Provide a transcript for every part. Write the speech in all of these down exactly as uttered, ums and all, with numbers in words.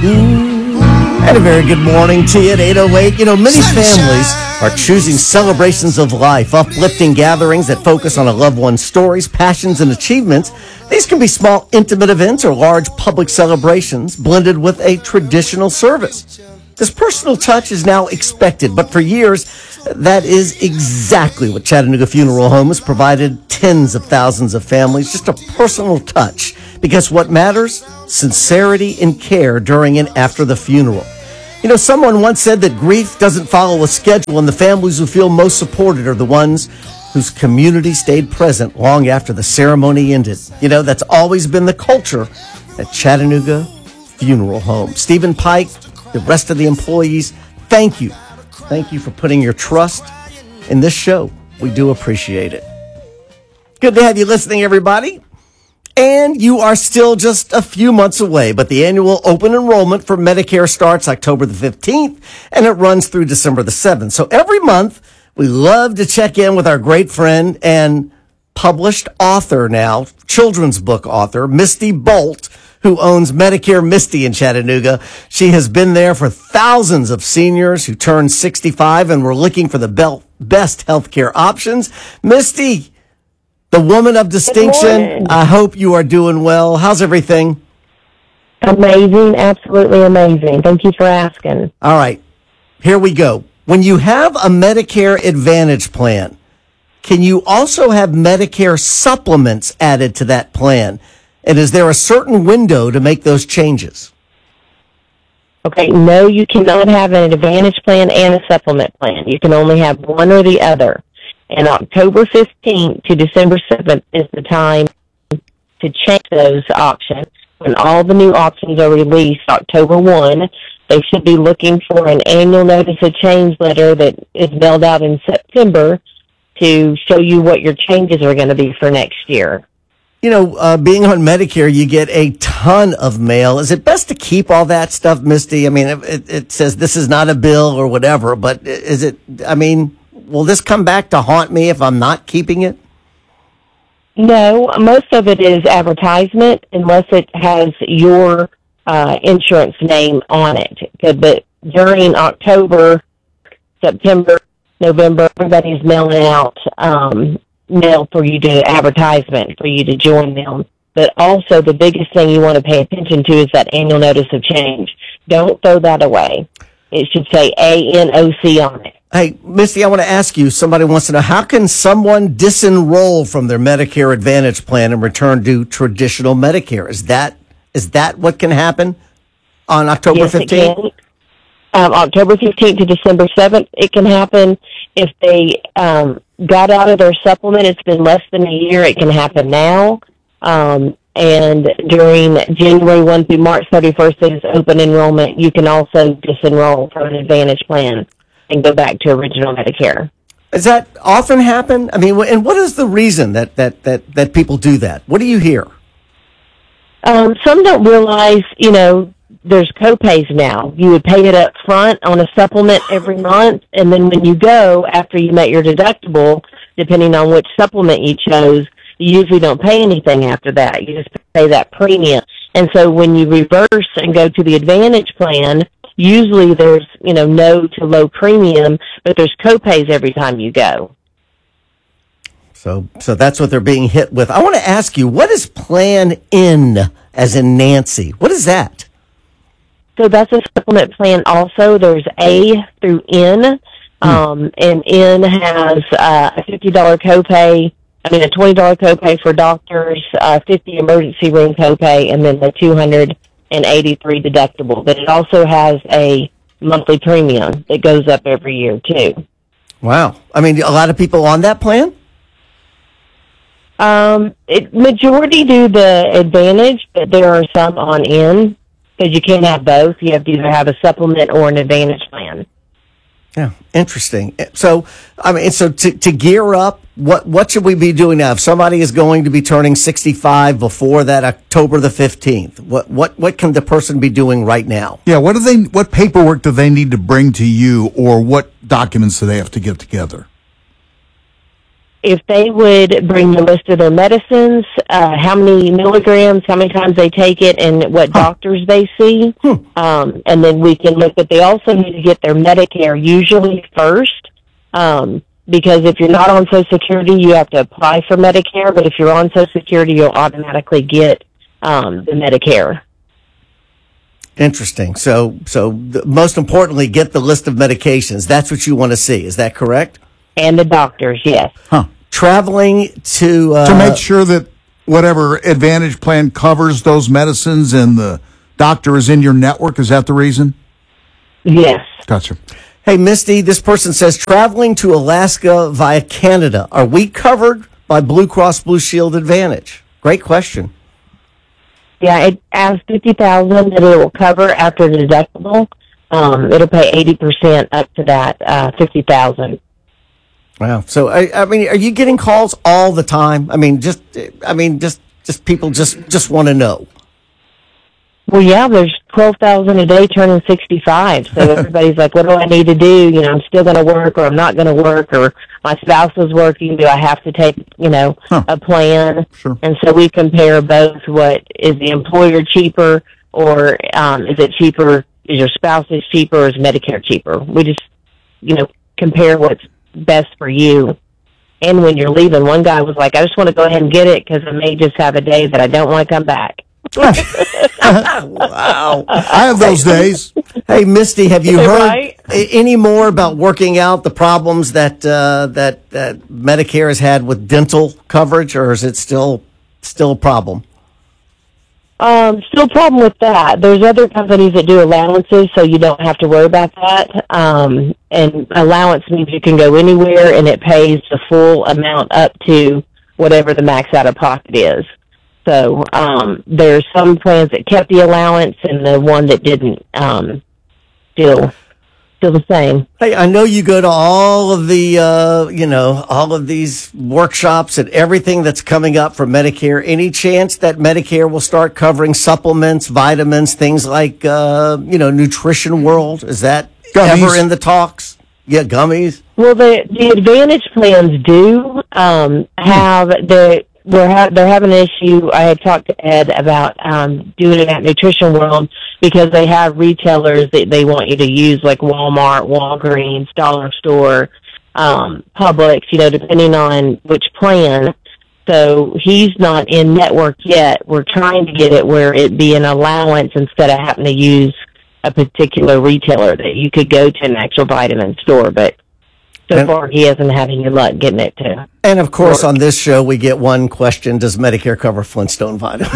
And a very good morning to you at eight oh eight. You know, many families are choosing celebrations of life, uplifting gatherings that focus on a loved one's stories, passions, and achievements. These can be small, intimate events or large public celebrations blended with a traditional service. This personal touch is now expected, but for years, that is exactly what Chattanooga Funeral Home has provided tens of thousands of families, just a personal touch. Because what matters? Sincerity and care during and after the funeral. You know, someone once said that grief doesn't follow a schedule, and the families who feel most supported are the ones whose community stayed present long after the ceremony ended. You know, that's always been the culture at Chattanooga Funeral Home. Stephen Pike, the rest of the employees, thank you. Thank you for putting your trust in this show. We do appreciate it. Good to have you listening, everybody. And you are still just a few months away, but the annual open enrollment for Medicare starts October the fifteenth, and it runs through December the seventh. So every month, we love to check in with our great friend and published author now, children's book author, Misty Bolt, who owns Medicare Misty in Chattanooga. She has been there for thousands of seniors who turned sixty-five and were looking for the best healthcare options. Misty, the woman of distinction, I hope you are doing well. How's everything? Amazing, absolutely amazing. Thank you for asking. All right, here we go. When you have a Medicare Advantage plan, can you also have Medicare supplements added to that plan? And is there a certain window to make those changes? Okay, no, you cannot have an Advantage plan and a supplement plan. You can only have one or the other. And October fifteenth to December seventh is the time to change those options. When all the new options are released October first, they should be looking for an annual notice of change letter that is mailed out in September to show you what your changes are going to be for next year. You know, uh, being on Medicare, you get a ton of mail. Is it best to keep all that stuff, Misty? I mean, it, it says this is not a bill or whatever, but is it, I mean, will this come back to haunt me if I'm not keeping it? No, most of it is advertisement unless it has your uh, insurance name on it. But during October, September, November, everybody's mailing out um, mail for you to advertisement, for you to join them. But also the biggest thing you want to pay attention to is that annual notice of change. Don't throw that away. It should say A N O C on it. Hey, Misty, I want to ask you, somebody wants to know, how can someone disenroll from their Medicare Advantage plan and return to traditional Medicare? Is that is that what can happen on October fifteenth? Yes, it can. Um, October fifteenth to December seventh, it can happen. If they um, got out of their supplement, it's been less than a year, it can happen now. Um, and during January first through March thirty-first, is open enrollment. You can also disenroll from an Advantage plan and go back to original Medicare. Does that often happen? I mean, and what is the reason that, that, that, that people do that? What do you hear? Um, some don't realize, you know, there's co-pays now. You would pay it up front on a supplement every month, and then when you go, after you met your deductible, depending on which supplement you chose, you usually don't pay anything after that. You just pay that premium. And so when you reverse and go to the Advantage plan, usually there's, you know, no to low premium, but there's co-pays every time you go. So so that's what they're being hit with. I want to ask you, what is Plan N, as in Nancy? What is that? So that's a supplement plan also. There's A through N, um, and N has uh, a fifty dollars copay, I mean a twenty dollars copay for doctors, uh, fifty dollars emergency room copay, and then the two hundred eighty-three dollars deductible. But it also has a monthly premium that goes up every year too. Wow. I mean, a lot of people on that plan? Um, it, majority do the Advantage, but there are some on N, because you can't have both. You have to either have a supplement or an Advantage plan. Yeah, interesting. So, I mean, so to, to gear up, what what should we be doing now? If somebody is going to be turning sixty-five before that October the fifteenth, what what what can the person be doing right now? Yeah, what do they? What paperwork do they need to bring to you, or what documents do they have to get together? if they would bring the list of their medicines, uh, how many milligrams, how many times they take it, and what huh. doctors they see, hmm. um, and then we can look at, they also need to get their Medicare usually first, um, because if you're not on Social Security, you have to apply for Medicare, but if you're on Social Security, you'll automatically get um, the Medicare. Interesting. So, so the, most importantly, get the list of medications. That's what you want to see. Is that correct? And the doctors, yes. Huh. Traveling to... Uh, to make sure that whatever Advantage plan covers those medicines and the doctor is in your network, is that the reason? Yes. Gotcha. Hey, Misty, this person says, traveling to Alaska via Canada, are we covered by Blue Cross Blue Shield Advantage? Great question. Yeah, it has fifty thousand dollars that it will cover after the deductible. Um, it'll pay eighty percent up to that uh, fifty thousand dollars. Wow. So, I, I mean, are you getting calls all the time? I mean, just, I mean, just, just people just, just want to know. Well, yeah, there's twelve thousand a day turning sixty-five. So everybody's like, what do I need to do? You know, I'm still going to work, or I'm not going to work, or my spouse is working. Do I have to take, you know, huh. a plan? Sure. And so we compare both. What is the employer cheaper, or um, is it cheaper? Is your spouse is cheaper, or is Medicare cheaper? We just, you know, compare what's best for you. And when you're leaving, one guy was like, I just want to go ahead and get it because I may just have a day that I don't want to come back. Wow. I have those days. Hey, Misty, have you heard right? any more about working out the problems that uh, that that Medicare has had with dental coverage, or is it still still a problem? Um, still a problem with that. There's other companies that do allowances, so you don't have to worry about that. Um, and allowance means you can go anywhere, and it pays the full amount up to whatever the max out of pocket is. So um, there's some plans that kept the allowance, and the one that didn't. Um, still, still the same. Hey, I know you go to all of the, uh, you know, all of these workshops and everything that's coming up for Medicare. Any chance that Medicare will start covering supplements, vitamins, things like, uh, you know, Nutrition World? Is that gummies. Ever in the talks? Yeah, gummies. Well, the the Advantage plans do um, have the. We're ha- they're having an issue. I had talked to Ed about um, doing it at Nutrition World because they have retailers that they want you to use, like Walmart, Walgreens, Dollar Store, um, Publix, you know, depending on which plan. So he's not in network yet. We're trying to get it where it be an allowance instead of having to use a particular retailer that you could go to an actual vitamin store. But so and, far, he hasn't had any luck getting it to. And, of course, work. On this show, we get one question. Does Medicare cover Flintstone vitamins?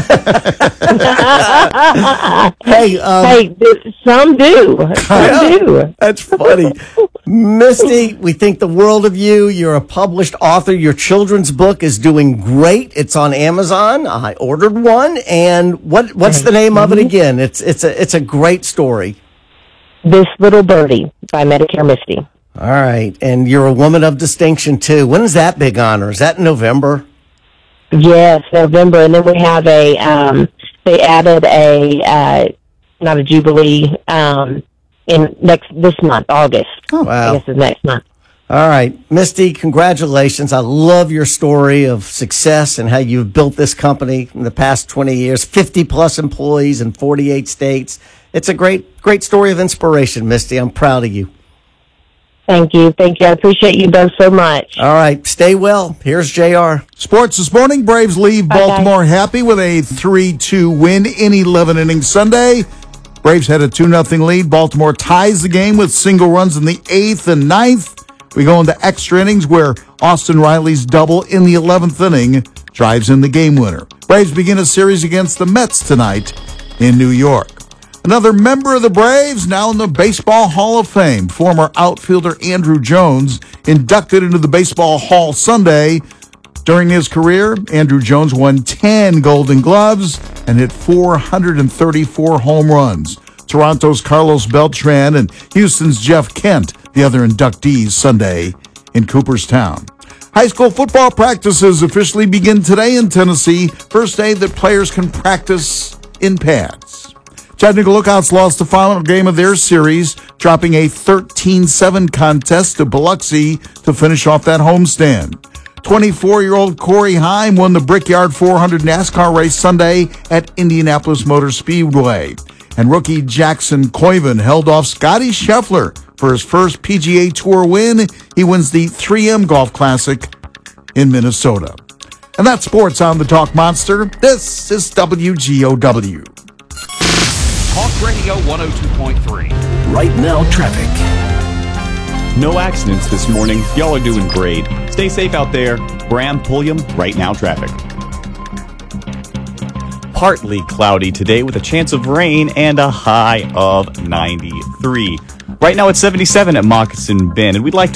hey, um, hey, some do. Some yeah, do. That's funny. Misty, we think the world of you. You're a published author. Your children's book is doing great. It's on Amazon. I ordered one. And what what's the name of it again? It's, it's, a, it's a great story. This Little Birdie by Medicare Misty. All right. And you're a woman of distinction, too. When is that big honor? Is that in November? Yes, November. And then we have a, um, they added a, uh, not a Jubilee, um, in next, this month, August. Oh, wow. I guess it's next month. All right. Misty, congratulations. I love your story of success and how you've built this company in the past twenty years, fifty plus employees in forty-eight states. It's a great, great story of inspiration, Misty. I'm proud of you. Thank you. Thank you. I appreciate you both so much. All right. Stay well. Here's J R. Sports this morning. Braves leave Bye, Baltimore guys. happy with a three two win in eleven innings Sunday. Braves had a two nothing lead. Baltimore ties the game with single runs in the eighth and ninth. We go into extra innings where Austin Riley's double in the eleventh inning drives in the game winner. Braves begin a series against the Mets tonight in New York. Another member of the Braves, now in the Baseball Hall of Fame, former outfielder Andrew Jones, inducted into the Baseball Hall Sunday. During his career, Andrew Jones won ten Golden Gloves and hit four hundred thirty-four home runs. Toronto's Carlos Beltran and Houston's Jeff Kent, the other inductees Sunday in Cooperstown. High school football practices officially begin today in Tennessee, first day that players can practice in pads. Chattanooga Lookouts lost the final game of their series, dropping a thirteen seven contest to Biloxi to finish off that homestand. twenty-four-year-old Corey Heim won the Brickyard four hundred NASCAR race Sunday at Indianapolis Motor Speedway. And rookie Jackson Koiven held off Scotty Scheffler for his first P G A Tour win. He wins the three M Golf Classic in Minnesota. And that's sports on the Talk Monster. This is W G O W. Talk Radio one oh two point three. Right now, traffic. No accidents this morning. Y'all are doing great. Stay safe out there. Graham Pulliam, Right Now Traffic. Partly cloudy today with a chance of rain and a high of ninety-three. Right now it's seventy-seven at Moccasin Bend, and we'd like to